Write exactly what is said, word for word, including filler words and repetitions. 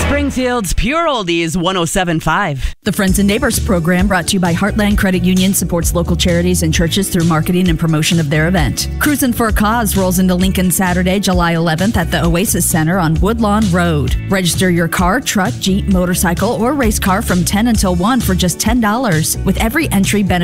Springfield's Pure Oldies one oh seven point five. The Friends and Neighbors program, brought to you by Heartland Credit Union, supports local charities and churches through marketing and promotion of their event. Cruisin' for a Cause rolls into Lincoln Saturday, July eleventh at the Oasis Center on Woodlawn Road. Register your car, truck, Jeep, motorcycle, or race car from ten until one for just ten dollars, with every entry benefit